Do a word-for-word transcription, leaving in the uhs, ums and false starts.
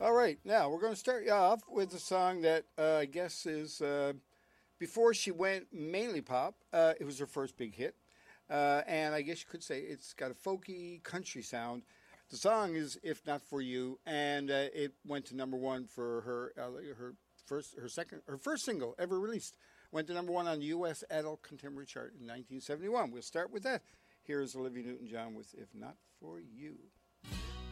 All right, now we're going to start you off with a song that uh, I guess is uh, before she went mainly pop. Uh, it was her first big hit, uh, and I guess you could say it's got a folky country sound. The song is "If Not for You," and uh, it went to number one for her uh, her first her second her first single ever released. Went to number one on the U S Adult Contemporary Chart in nineteen seventy-one. We'll start with that. Here's Olivia Newton-John with "If Not for You."